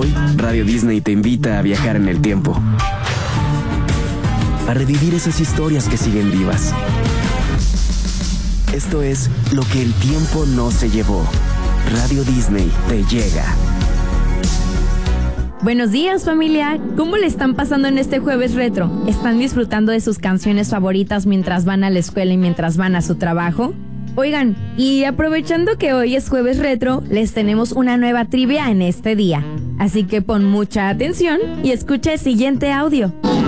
Hoy, Radio Disney te invita a viajar en el tiempo, a revivir esas historias que siguen vivas. Esto es Lo que el tiempo no se llevó. Radio Disney te llega. Buenos días, familia. ¿Cómo le están pasando en este jueves retro? ¿Están disfrutando de sus canciones favoritas mientras van a la escuela y mientras van a su trabajo? Oigan, y aprovechando que hoy es jueves retro, les tenemos una nueva trivia en este día. Así que pon mucha atención y escucha el siguiente audio.